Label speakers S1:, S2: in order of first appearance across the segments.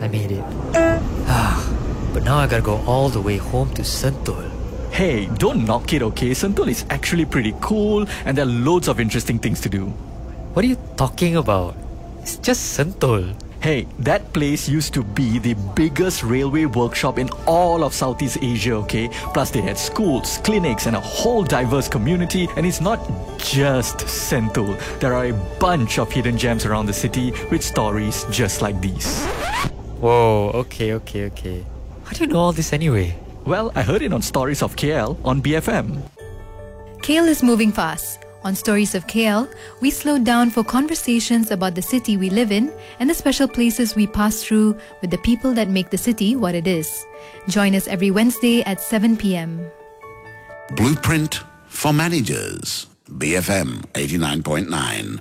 S1: I made it. But now I gotta go all the way home to Sentul.
S2: Hey, don't knock it, okay? Sentul is actually pretty cool and there are loads of interesting things to do.
S1: What are you talking about? It's just Sentul.
S2: Hey, that place used to be the biggest railway workshop in all of Southeast Asia, okay? Plus they had schools, clinics and a whole diverse community. And it's not just Sentul. There are a bunch of hidden gems around the city with stories just like these.
S1: Whoa, okay. How do you know all this anyway?
S2: Well, I heard it on Stories of KL on BFM.
S3: KL is moving fast. On Stories of KL, we slow down for conversations about the city we live in and the special places we pass through with the people that make the city what it is. Join us every Wednesday at 7 p.m.
S4: Blueprint for Managers. BFM 89.9.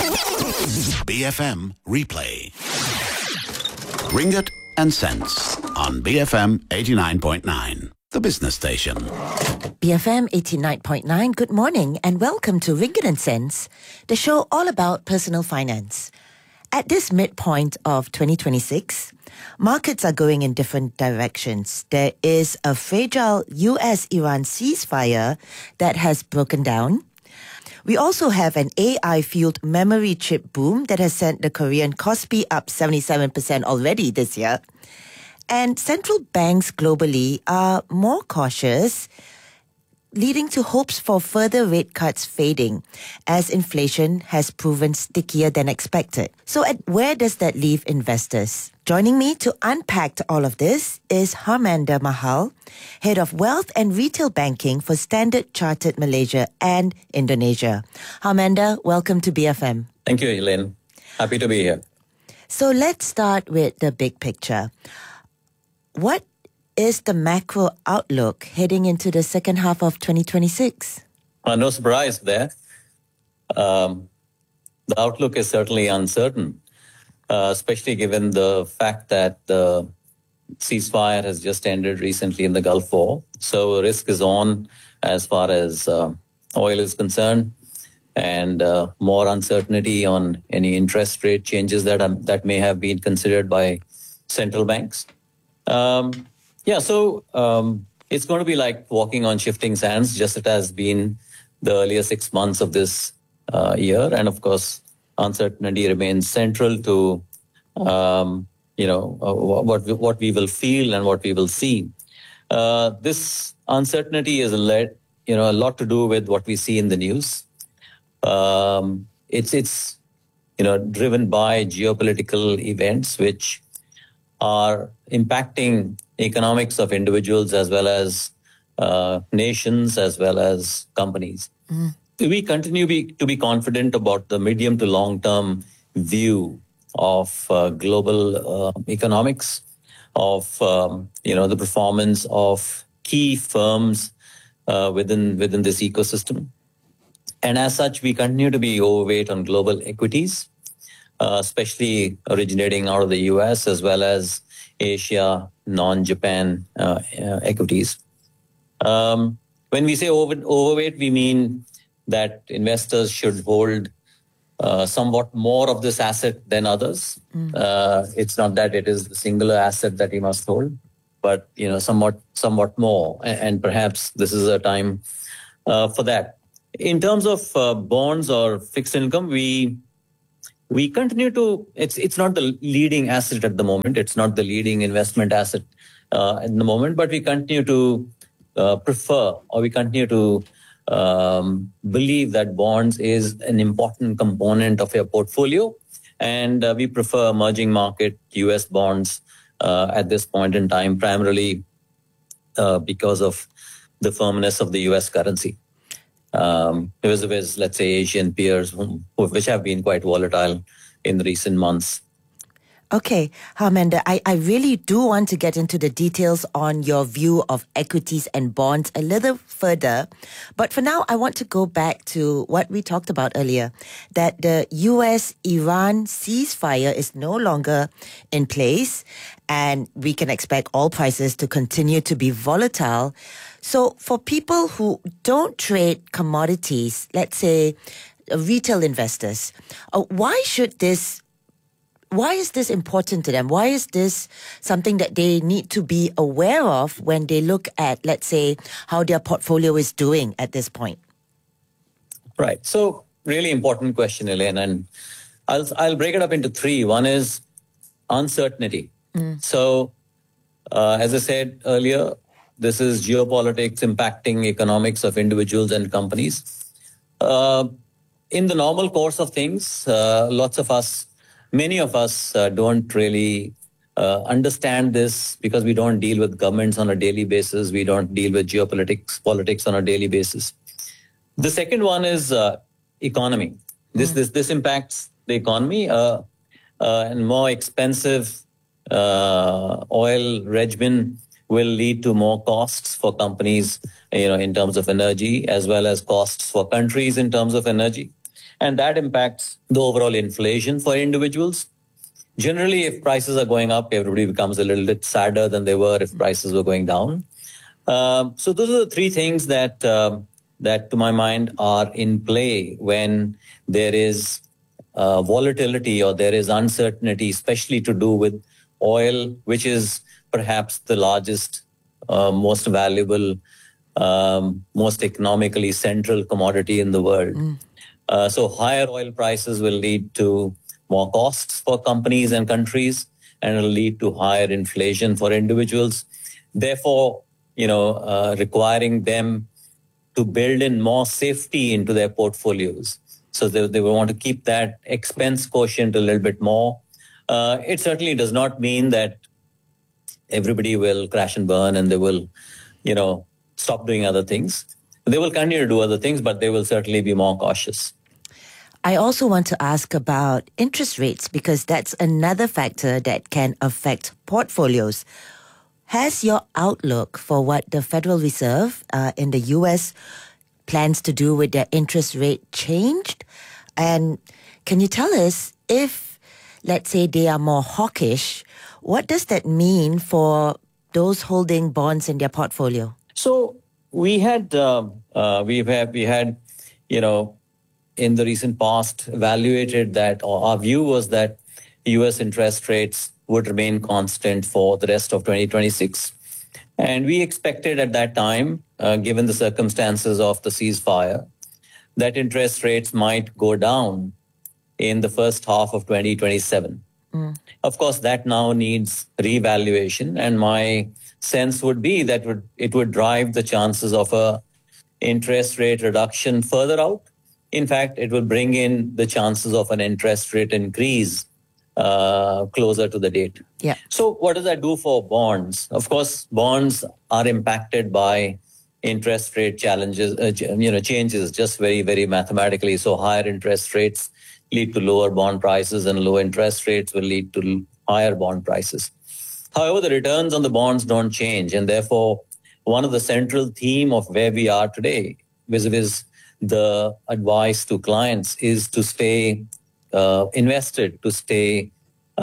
S4: BFM Replay. Ringgit and Cents on BFM 89.9. The business station.
S5: BFM 89.9, good morning and welcome to Ringgit and Cents, the show all about personal finance. At this midpoint of 2026, markets are going in different directions. There is a fragile US-Iran ceasefire that has broken down. We also have an AI-fueled memory chip boom that has sent the Korean Kospi up 77% already this year. And central banks globally are more cautious, leading to hopes for further rate cuts fading as inflation has proven stickier than expected. So where does that leave investors? Joining me to unpack all of this is Harmander Mahal, Head of Wealth and Retail Banking for Standard Chartered Malaysia and Indonesia. Harmander, welcome to BFM.
S6: Thank you, Elaine. Happy to be here.
S5: So let's start with the big picture. What is the macro outlook heading into the second half of 2026?
S6: No surprise there. The outlook is certainly uncertain, especially given the fact that the ceasefire has just ended recently in the Gulf War. So risk is on as far as oil is concerned, and more uncertainty on any interest rate changes that may have been considered by central banks. So it's going to be like walking on shifting sands, just as it has been the earlier 6 months of this year. And of course, uncertainty remains central to, what we will feel and what we will see. This uncertainty is a lot to do with what we see in the news. It's driven by geopolitical events, which are impacting economics of individuals as well as nations as well as companies. We continue to be confident about the medium to long-term view of global economics, of the performance of key firms within this ecosystem. And as such, we continue to be overweight on global equities, especially originating out of the US as well as Asia, non-Japan equities. When we say overweight, we mean that investors should hold somewhat more of this asset than others. It's not that it is the singular asset that you must hold, but somewhat more. And perhaps this is a time for that. In terms of bonds or fixed income, we continue to, it's not the leading asset at the moment. It's not the leading investment asset at the moment, but we continue to prefer, or we continue to believe that bonds is an important component of your portfolio. And we prefer emerging market US bonds at this point in time, primarily because of the firmness of the US currency. Vis-a-vis, let's say, Asian peers, which have been quite volatile in the recent months.
S5: Okay, Harmander, I really do want to get into the details on your view of equities and bonds a little further. But for now, I want to go back to what we talked about earlier, that the US-Iran ceasefire is no longer in place, and we can expect oil prices to continue to be volatile. So for people who don't trade commodities, let's say retail investors, why should this why is this important to them? Why is this something that they need to be aware of when they look at, let's say, how their portfolio is doing at this point?
S6: Right. So really important question, Elaine. And I'll break it up into three. One is uncertainty. So as I said earlier, this is geopolitics impacting economics of individuals and companies. In the normal course of things, many of us don't really understand this because we don't deal with governments on a daily basis. We don't deal with politics on a daily basis. The second one is economy. This impacts the economy. And more expensive oil regimen will lead to more costs for companies, in terms of energy, as well as costs for countries in terms of energy. And that impacts the overall inflation for individuals. Generally, if prices are going up, everybody becomes a little bit sadder than they were if prices were going down. So those are the three things that to my mind are in play when there is volatility or there is uncertainty, especially to do with oil, which is perhaps the largest, most valuable, most economically central commodity in the world. So higher oil prices will lead to more costs for companies and countries, and it'll lead to higher inflation for individuals. Therefore, requiring them to build in more safety into their portfolios. So they will want to keep that expense quotient a little bit more. It certainly does not mean that everybody will crash and burn and they will, stop doing other things. They will continue to do other things, but they will certainly be more cautious.
S5: I also want to ask about interest rates because that's another factor that can affect portfolios. Has your outlook for what the Federal Reserve in the U.S. plans to do with their interest rate changed? And can you tell us if, let's say, they are more hawkish, what does that mean for those holding bonds in their portfolio?
S6: So we had, in the recent past, evaluated that, or our view was that U.S. interest rates would remain constant for the rest of 2026. And we expected at that time, given the circumstances of the ceasefire, that interest rates might go down in the first half of 2027. Of course, that now needs reevaluation. And my sense would be that it would drive the chances of a interest rate reduction further out. In fact, it will bring in the chances of an interest rate increase closer to the date.
S5: Yeah.
S6: So what does that do for bonds? Of course, bonds are impacted by interest rate changes just very, very mathematically. So higher interest rates lead to lower bond prices and low interest rates will lead to higher bond prices. However, the returns on the bonds don't change. And therefore, one of the central theme of where we are today vis-a-vis the advice to clients is to stay invested, to stay,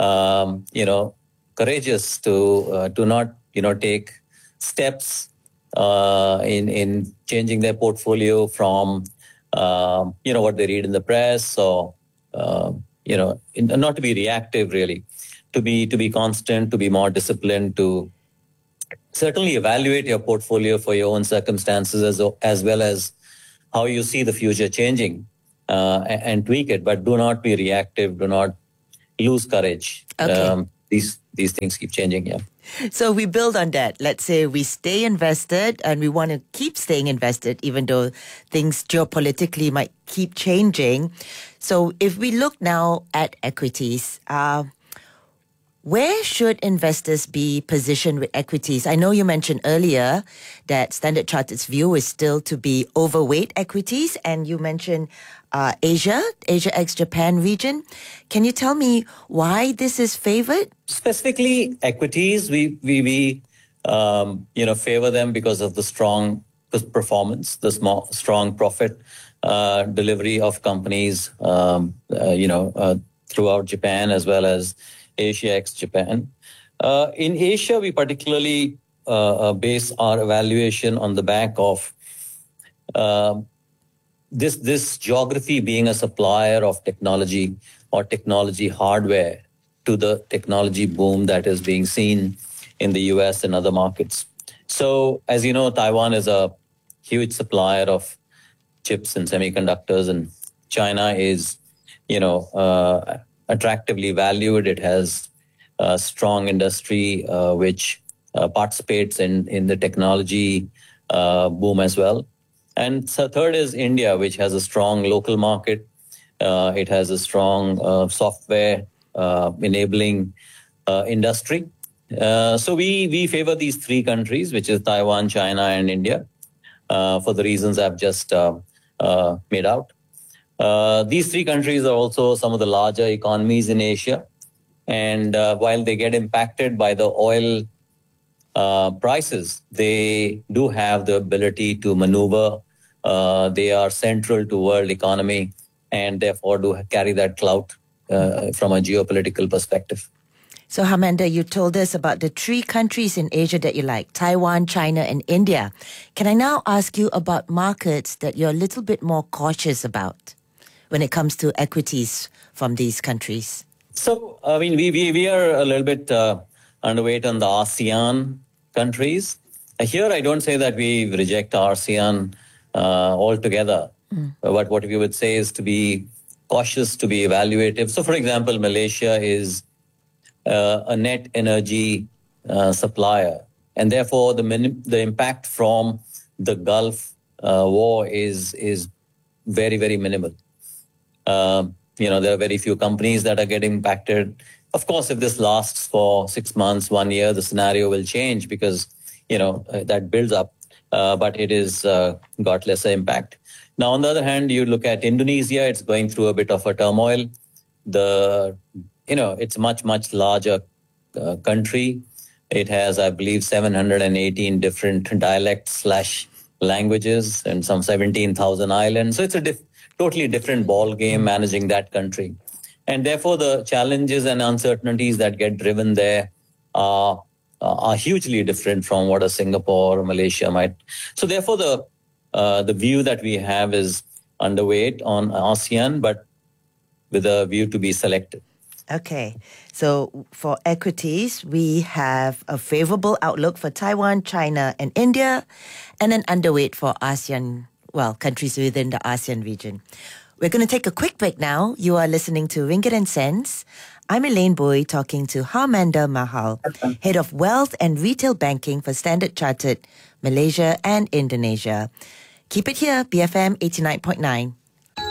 S6: courageous, to not, take steps in changing their portfolio from, what they read in the press or, not to be reactive, really, to be constant, to be more disciplined, to certainly evaluate your portfolio for your own circumstances as well as how you see the future changing and tweak it, but do not be reactive, do not lose courage.
S5: Okay.
S6: These things keep changing, yeah.
S5: So we build on that. Let's say we stay invested and we want to keep staying invested even though things geopolitically might keep changing. So if we look now at equities, where should investors be positioned with equities? I know you mentioned earlier that Standard Chartered's view is still to be overweight equities, and you mentioned Asia ex-Japan region. Can you tell me why this is favored?
S6: Specifically, equities, we favor them because of the strong performance, the strong profit delivery of companies, throughout Japan as well as Asia ex-Japan. In Asia, we particularly base our evaluation on the back of this geography being a supplier of technology or technology hardware to the technology boom that is being seen in the US and other markets. So, as you know, Taiwan is a huge supplier of chips and semiconductors, and China is, attractively valued. It has a strong industry which participates in the technology boom as well. And so third is India, which has a strong local market. It has a strong software enabling industry. So we favor these three countries, which is Taiwan, China, and India, for the reasons I've just made out. These three countries are also some of the larger economies in Asia. And while they get impacted by the oil prices, they do have the ability to maneuver. They are central to world economy and therefore do carry that clout from a geopolitical perspective.
S5: So, Harminder, you told us about the three countries in Asia that you like, Taiwan, China, and India. Can I now ask you about markets that you're a little bit more cautious about when it comes to equities from these countries? So,
S6: I mean, we are a little bit underweight on the ASEAN countries. Here, I don't say that we reject ASEAN altogether. But what we would say is to be cautious, to be evaluative. So, for example, Malaysia is a net energy supplier, and therefore the impact from the Gulf war is very, very minimal. There are very few companies that are getting impacted. Of course, if this lasts for 6 months, 1 year, the scenario will change because, that builds up, but it is got lesser impact. Now, on the other hand, you look at Indonesia, it's going through a bit of a turmoil. It's a much, much larger country. It has, I believe, 718 different dialects/languages and some 17,000 islands. So it's a totally different ball game managing that country. And therefore, the challenges and uncertainties that get driven there are hugely different from what a Singapore or Malaysia might. So therefore, the view that we have is underweight on ASEAN, but with a view to be selective.
S5: Okay, so for equities, we have a favorable outlook for Taiwan, China, and India, and an underweight for ASEAN, countries within the ASEAN region. We're going to take a quick break now. You are listening to Ringgit and Cents. I'm Elaine Boy talking to Harminder Mahal, Head of Wealth and Retail Banking for Standard Chartered, Malaysia and Indonesia. Keep it here, BFM 89.9.